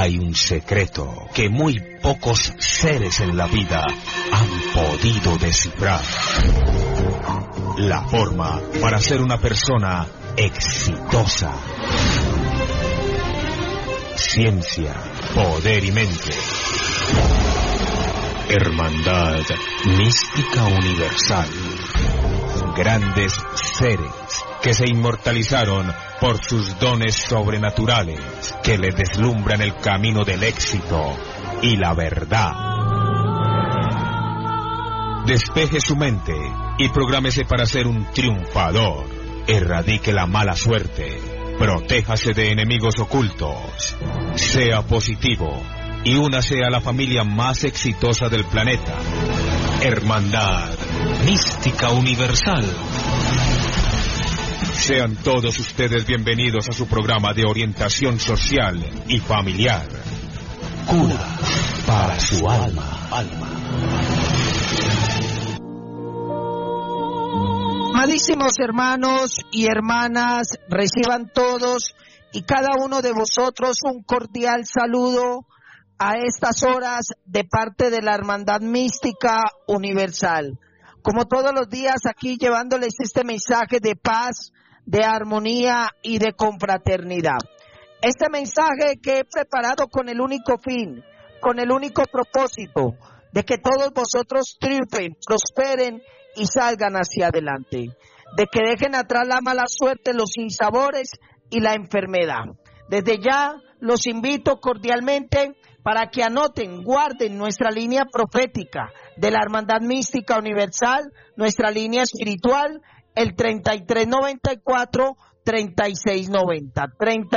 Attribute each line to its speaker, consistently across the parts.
Speaker 1: hay un secreto que muy pocos seres en la vida han podido descifrar. La forma para ser una persona exitosa. Ciencia, poder y mente. Hermandad mística universal. Grandes seres que se inmortalizaron por sus dones sobrenaturales, que le deslumbran el camino del éxito y la verdad. Despeje su mente y prográmese para ser un triunfador. Erradique la mala suerte. Protéjase de enemigos ocultos. Sea positivo y únase a la familia más exitosa del planeta. Hermandad mística universal. Sean todos ustedes bienvenidos a su programa de orientación social y familiar. Cura para su alma.
Speaker 2: Amadísimos hermanos y hermanas, reciban todos y cada uno de vosotros un cordial saludo a estas horas de parte de la Hermandad Mística Universal. Como todos los días aquí llevándoles este mensaje de paz, de armonía y de confraternidad. Este mensaje que he preparado con el único fin, con el único propósito de que todos vosotros triunfen, prosperen y salgan hacia adelante, de que dejen atrás la mala suerte, los sinsabores y la enfermedad. Desde ya los invito cordialmente para que anoten, guarden nuestra línea profética de la Hermandad Mística Universal, nuestra línea espiritual, el 3394-3690,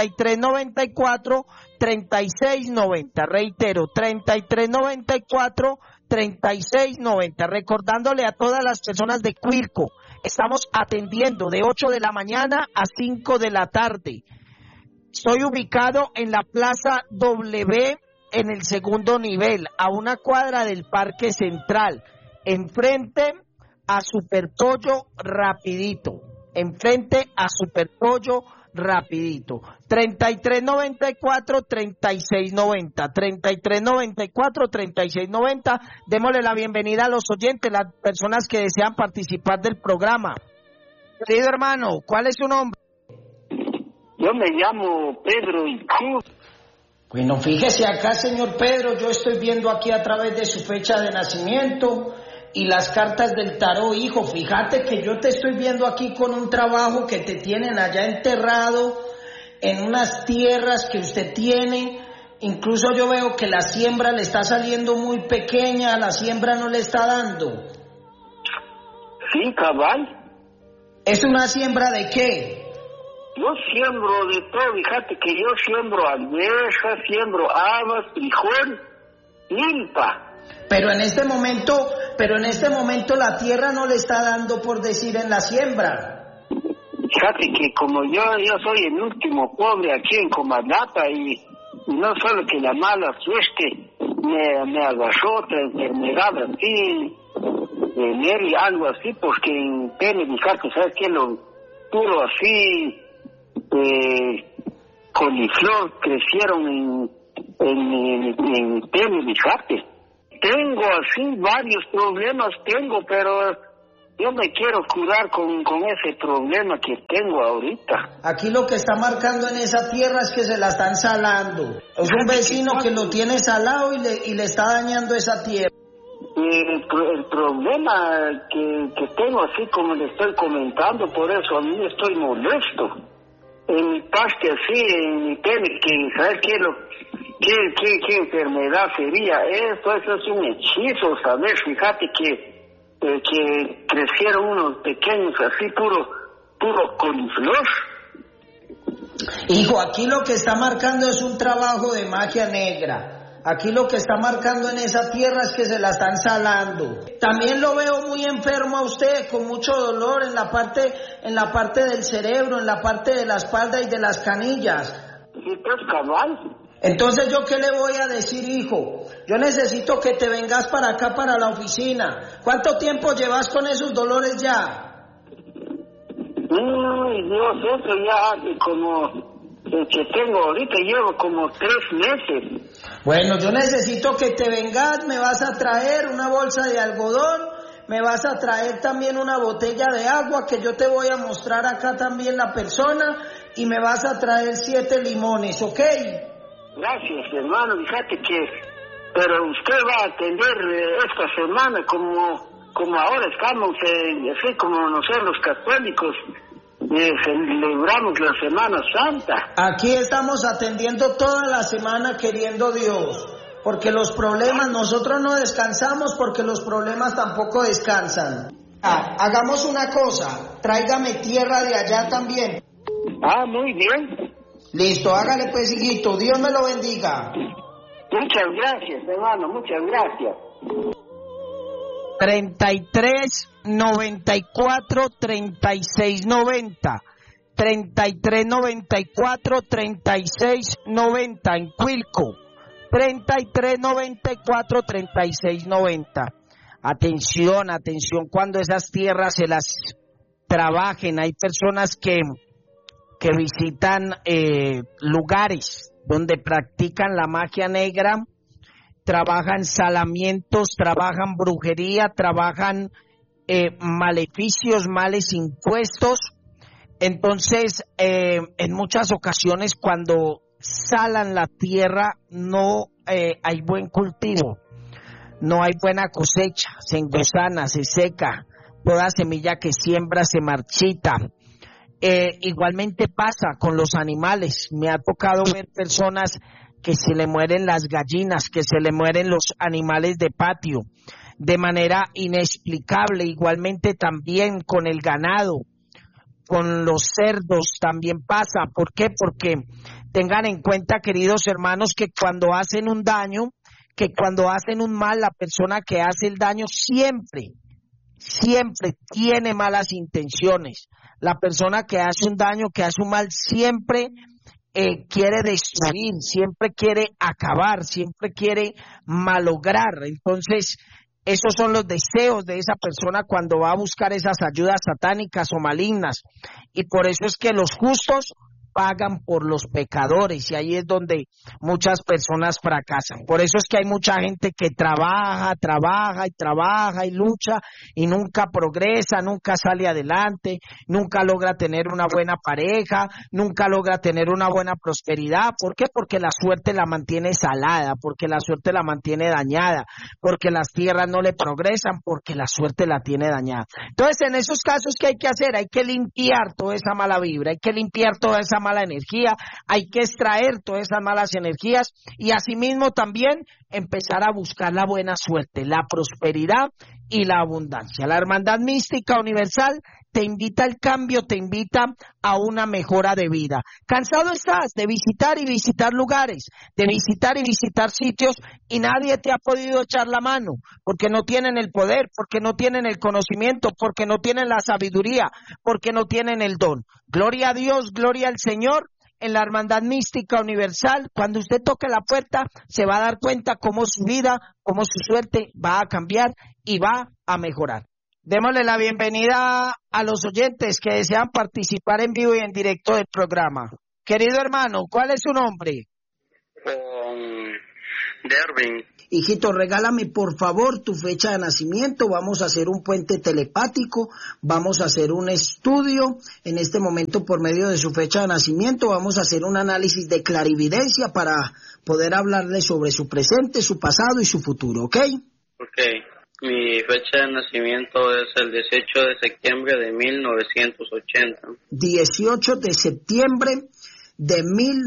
Speaker 2: 3394-3690, reitero, 3394-3690, recordándole a todas las personas de Cuilco, estamos atendiendo de 8 de la mañana a 5 de la tarde. Estoy ubicado en la Plaza W, en el segundo nivel, a una cuadra del Parque Central, enfrente a Superpollo Rapidito, enfrente a Superpollo Rapidito. 3394-3690, 3394-3690. Démosle la bienvenida a los oyentes, las personas que desean participar del programa. Querido hermano, ¿cuál es su nombre?
Speaker 3: Yo me llamo Pedro Incú.
Speaker 2: Bueno, fíjese acá, señor Pedro, yo estoy viendo aquí a través de su fecha de nacimiento y las cartas del tarot, hijo. Fíjate que yo te estoy viendo aquí con un trabajo que te tienen allá enterrado en unas tierras que usted tiene. Incluso yo veo que la siembra le está saliendo muy pequeña, la siembra no le está dando.
Speaker 3: Sí, cabal.
Speaker 2: ¿Es una siembra de qué?
Speaker 3: Yo siembro de todo, fíjate que yo siembro almejas, siembro habas, frijol, limpa.
Speaker 2: Pero en este momento la tierra no le está dando, por decir, en la siembra.
Speaker 3: Fíjate que como yo soy el último pobre aquí en Comalapa y no solo que la mala suerte me agarró otra enfermedad así, y algo así, porque en pene, fíjate, ¿sabes qué? Lo puro así, coliflor crecieron en pene, fíjate. Tengo así varios problemas, pero yo me quiero curar con ese problema que tengo ahorita.
Speaker 2: Aquí lo que está marcando en esa tierra es que se la están salando. Es un vecino que lo tiene salado y le está dañando esa tierra.
Speaker 3: El problema que tengo, así como le estoy comentando, por eso a mí estoy molesto. En mi paste así, en mi pene, que ¿sabes qué? ¿Qué enfermedad sería? Eso es un hechizo, ¿sabes? Fíjate que crecieron unos pequeños así, puro coliflor.
Speaker 2: Hijo, aquí lo que está marcando es un trabajo de magia negra. Aquí lo que está marcando en esa tierra es que se la están salando. También lo veo muy enfermo a usted, con mucho dolor en la parte del cerebro, en la parte de la espalda y de las canillas.
Speaker 3: ¿Sí, pues, cabal?
Speaker 2: Entonces, ¿yo qué le voy a decir, hijo? Yo necesito que te vengas para acá, para la oficina. ¿Cuánto tiempo llevas con esos dolores ya?
Speaker 3: Dios, eso ya hace como que tengo ahorita, llevo como 3 meses.
Speaker 2: Bueno, yo necesito que te vengas, me vas a traer una bolsa de algodón, me vas a traer también una botella de agua que yo te voy a mostrar acá también la persona y me vas a traer 7 limones, ¿ok?
Speaker 3: Gracias, hermano, fíjate que, pero usted va a atender esta semana como ahora estamos, así como nosotros los católicos, celebramos la Semana Santa.
Speaker 2: Aquí estamos atendiendo toda la semana queriendo Dios, porque los problemas, nosotros no descansamos porque los problemas tampoco descansan. Hagamos una cosa, tráigame tierra de allá también.
Speaker 3: Muy bien.
Speaker 2: Listo, hágale pues, hijito, Dios me lo bendiga.
Speaker 3: Muchas gracias, hermano, muchas gracias.
Speaker 2: 33 94 36 90 33 94 36 90 en Cuilco, 33 94 36 90. Atención, atención cuando esas tierras se las trabajen. Hay personas que visitan lugares donde practican la magia negra, trabajan salamientos, trabajan brujería, trabajan maleficios, males impuestos. Entonces, en muchas ocasiones cuando salan la tierra no hay buen cultivo, no hay buena cosecha, se engusana, se seca, toda semilla que siembra se marchita. Igualmente pasa con los animales. Me ha tocado ver personas que se le mueren las gallinas, que se le mueren los animales de patio de manera inexplicable. Igualmente también con el ganado, con los cerdos también pasa. ¿Por qué? Porque tengan en cuenta, queridos hermanos, que cuando hacen un daño, que cuando hacen un mal, la persona que hace el daño siempre tiene malas intenciones. La persona que hace un daño, que hace un mal, siempre quiere destruir, siempre quiere acabar, siempre quiere malograr. Entonces, esos son los deseos de esa persona cuando va a buscar esas ayudas satánicas o malignas. Y por eso es que los justos pagan por los pecadores, y ahí es donde muchas personas fracasan. Por eso es que hay mucha gente que trabaja y lucha y nunca progresa, nunca sale adelante, nunca logra tener una buena pareja, nunca logra tener una buena prosperidad. ¿Por qué? Porque la suerte la mantiene salada, porque la suerte la mantiene dañada, porque las tierras no le progresan, porque la suerte la tiene dañada. Entonces, en esos casos, ¿qué hay que hacer? Hay que limpiar toda esa mala vibra, hay que limpiar toda esa mala energía, hay que extraer todas esas malas energías y asimismo también empezar a buscar la buena suerte, la prosperidad y la abundancia. La Hermandad Mística Universal te invita al cambio, te invita a una mejora de vida. ¿Cansado estás de visitar y visitar lugares, de visitar y visitar sitios y nadie te ha podido echar la mano? Porque no tienen el poder, porque no tienen el conocimiento, porque no tienen la sabiduría, porque no tienen el don. Gloria a Dios, gloria al Señor. En la Hermandad Mística Universal, cuando usted toque la puerta, se va a dar cuenta cómo su vida, cómo su suerte va a cambiar y va a mejorar. Démosle la bienvenida a los oyentes que desean participar en vivo y en directo del programa. Querido hermano, ¿cuál es su nombre?
Speaker 3: Derwin.
Speaker 2: Hijito, regálame por favor tu fecha de nacimiento. Vamos a hacer un puente telepático, vamos a hacer un estudio en este momento por medio de su fecha de nacimiento. Vamos a hacer un análisis de clarividencia para poder hablarle sobre su presente, su pasado y su futuro, ¿ok?
Speaker 4: Ok. Mi fecha de nacimiento es el 18 de septiembre de 1980.
Speaker 2: 18 de septiembre de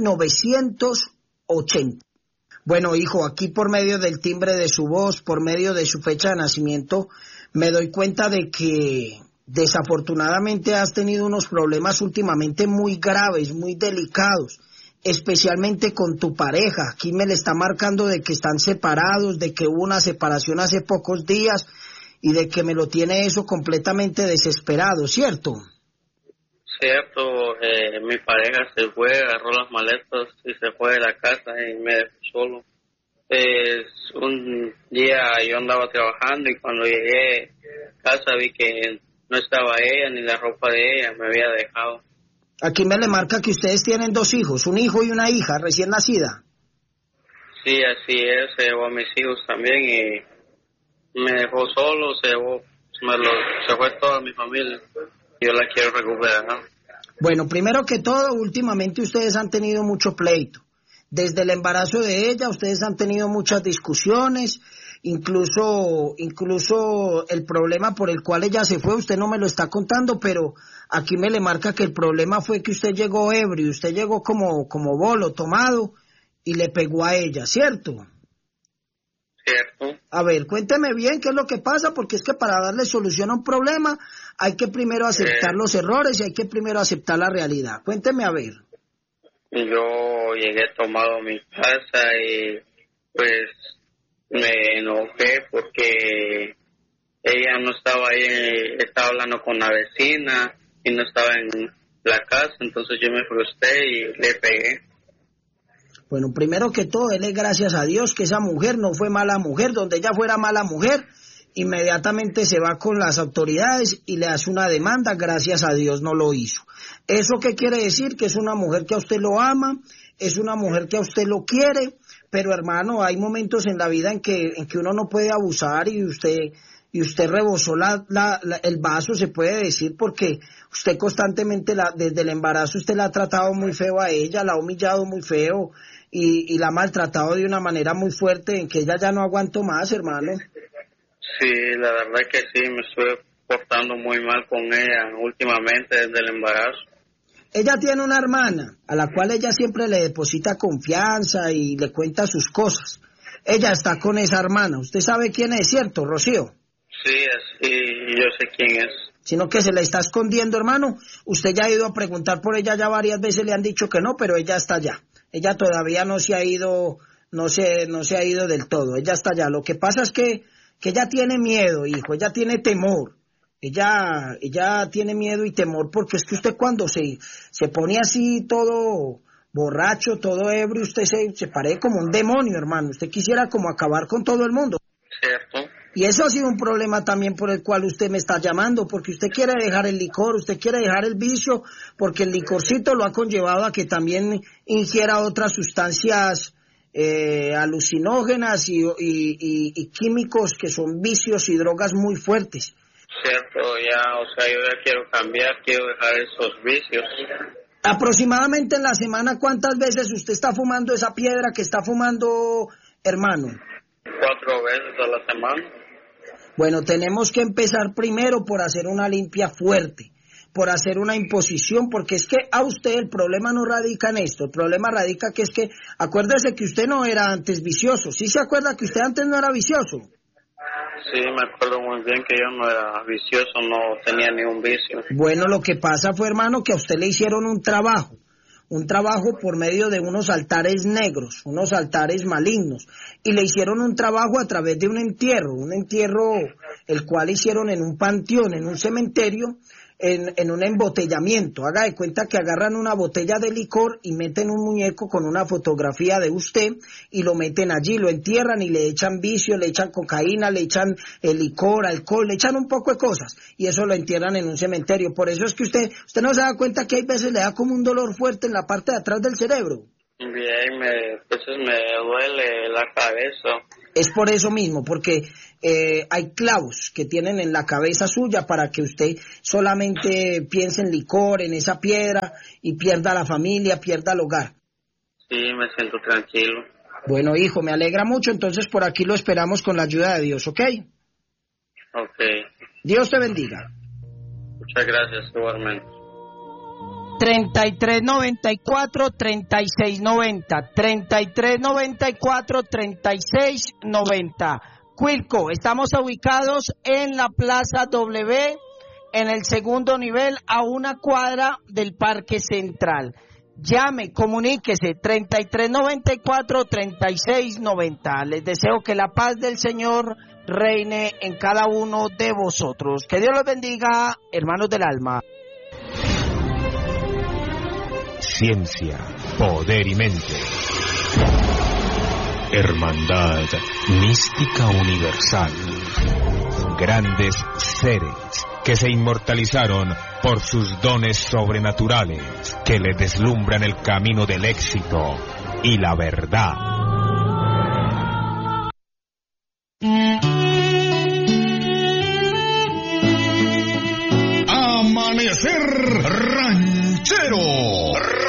Speaker 2: 1980. Bueno, hijo, aquí por medio del timbre de su voz, por medio de su fecha de nacimiento, me doy cuenta de que desafortunadamente has tenido unos problemas últimamente muy graves, muy delicados, especialmente con tu pareja. Aquí me le está marcando de que están separados, de que hubo una separación hace pocos días y de que me lo tiene eso completamente desesperado, ¿cierto?
Speaker 4: Cierto, mi pareja se fue, agarró las maletas y se fue de la casa y me dejó solo. Un día yo andaba trabajando y cuando llegué a casa vi que no estaba ella ni la ropa de ella, me había dejado.
Speaker 2: Aquí me le marca que ustedes tienen 2 hijos, un hijo y una hija recién nacida.
Speaker 4: Sí, así es, se llevó a mis hijos también y me dejó solo, se fue toda mi familia. Yo la quiero recuperar.
Speaker 2: Bueno, primero que todo, últimamente ustedes han tenido mucho pleito. Desde el embarazo de ella, ustedes han tenido muchas discusiones, incluso el problema por el cual ella se fue, usted no me lo está contando, pero aquí me le marca que el problema fue que usted llegó ebrio, usted llegó como bolo, tomado, y le pegó a ella, ¿cierto?
Speaker 4: Cierto.
Speaker 2: A ver, cuénteme bien qué es lo que pasa, porque es que para darle solución a un problema hay que primero aceptar los errores y hay que primero aceptar la realidad. Cuénteme a ver.
Speaker 4: Yo llegué tomado a mi casa y pues me enojé porque ella no estaba ahí, estaba hablando con la vecina y no estaba en la casa, entonces yo me frustré y le pegué.
Speaker 2: Bueno, primero que todo, dele gracias a Dios que esa mujer no fue mala mujer. Donde ella fuera mala mujer, inmediatamente se va con las autoridades y le hace una demanda. Gracias a Dios no lo hizo. ¿Eso qué quiere decir? Que es una mujer que a usted lo ama, es una mujer que a usted lo quiere, pero hermano, hay momentos en la vida en que uno no puede abusar y usted rebosó el vaso, se puede decir, porque usted constantemente desde el embarazo usted la ha tratado muy feo a ella, la ha humillado muy feo y la ha maltratado de una manera muy fuerte en que ella ya no aguantó más, hermano.
Speaker 4: Sí, la verdad que sí, me estuve portando muy mal con ella últimamente desde el embarazo.
Speaker 2: Ella tiene una hermana a la cual ella siempre le deposita confianza y le cuenta sus cosas. Ella está con esa hermana. ¿Usted sabe quién es, cierto, Rocío?
Speaker 4: Sí, yo sé quién es.
Speaker 2: Sino que se la está escondiendo, hermano. Usted ya ha ido a preguntar por ella, ya varias veces le han dicho que no, pero ella está allá. Ella todavía no se ha ido, no se ha ido del todo. Ella está allá. Lo que pasa es que ella tiene miedo, hijo. Ella tiene temor. Ella tiene miedo y temor porque es que usted cuando se pone así todo borracho, todo ebrio, usted se parece como un demonio, hermano. Usted quisiera como acabar con todo el mundo.
Speaker 4: Cierto.
Speaker 2: Y eso ha sido un problema también por el cual usted me está llamando, porque usted quiere dejar el licor, usted quiere dejar el vicio, porque el licorcito lo ha conllevado a que también ingiera otras sustancias alucinógenas y químicos que son vicios y drogas muy fuertes.
Speaker 4: Cierto, yo ya quiero cambiar, quiero dejar esos vicios.
Speaker 2: Aproximadamente en la semana, ¿cuántas veces usted está fumando esa piedra que está fumando, hermano?
Speaker 4: 4 veces a la semana.
Speaker 2: Bueno, tenemos que empezar primero por hacer una limpia fuerte, por hacer una imposición, porque es que a usted el problema no radica en esto, el problema radica que es que, acuérdese que usted no era antes vicioso, ¿sí se acuerda que usted antes no era vicioso?
Speaker 4: Sí, me acuerdo muy bien que yo no era vicioso, no tenía ningún vicio.
Speaker 2: Bueno, lo que pasa fue, hermano, que a usted le hicieron un trabajo por medio de unos altares negros, unos altares malignos, y le hicieron un trabajo a través de un entierro el cual hicieron en un panteón, en un cementerio, en un embotellamiento. Haga de cuenta que agarran una botella de licor y meten un muñeco con una fotografía de usted y lo meten allí, lo entierran y le echan vicio, le echan cocaína, le echan licor, alcohol, le echan un poco de cosas y eso lo entierran en un cementerio. Por eso es que usted no se da cuenta que hay veces le da como un dolor fuerte en la parte de atrás del cerebro.
Speaker 4: Bien, a veces me duele la cabeza.
Speaker 2: Es por eso mismo, porque hay clavos que tienen en la cabeza suya para que usted solamente piense en licor, en esa piedra, y pierda la familia, pierda el hogar.
Speaker 4: Sí, me siento tranquilo.
Speaker 2: Bueno, hijo, me alegra mucho, entonces por aquí lo esperamos con la ayuda de Dios, ¿ok?
Speaker 4: Ok.
Speaker 2: Dios te bendiga.
Speaker 4: Muchas gracias, igualmente.
Speaker 2: 3394-3690, 3394-3690. Cuilco, estamos ubicados en la Plaza W, en el segundo nivel, a 1 cuadra del Parque Central. Llame, comuníquese, 3394-3690. Les deseo que la paz del Señor reine en cada uno de vosotros. Que Dios los bendiga, hermanos del alma.
Speaker 1: Ciencia, poder y mente. Hermandad mística universal. grandes seres que se inmortalizaron por sus dones sobrenaturales que le deslumbran el camino del éxito y la verdad.
Speaker 5: Amanecer ranchero.